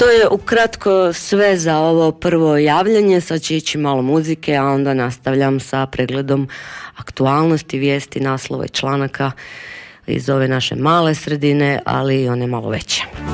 To je ukratko sve za ovo prvo javljanje. Sad će ići malo muzike, a onda nastavljam sa pregledom aktualnosti, vijesti, naslova i članaka iz ove naše male sredine, ali i one malo veće.